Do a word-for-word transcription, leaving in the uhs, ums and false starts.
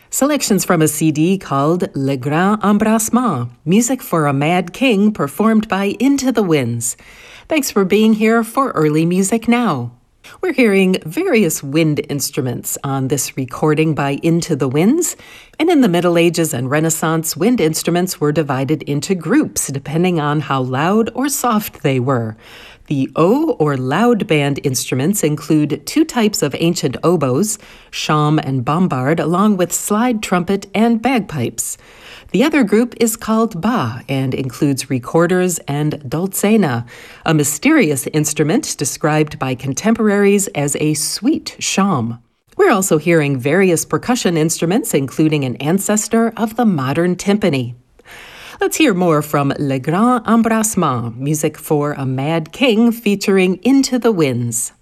Selections from a C D called Le Grand Embrassement, Music for a Mad King, performed by Into the Winds. Thanks for being here for Early Music Now. We're hearing various wind instruments on this recording by Into the Winds, and in the Middle Ages and Renaissance, wind instruments were divided into groups depending on how loud or soft they were. The O or loud band instruments include two types of ancient oboes, shawm and bombard, along with slide trumpet and bagpipes. The other group is called ba and includes recorders and dulzaina, a mysterious instrument described by contemporaries as a sweet shawm. We're also hearing various percussion instruments, including an ancestor of the modern timpani. Let's hear more from Le Grand Embrassement, Music for a Mad King, featuring Into the Winds.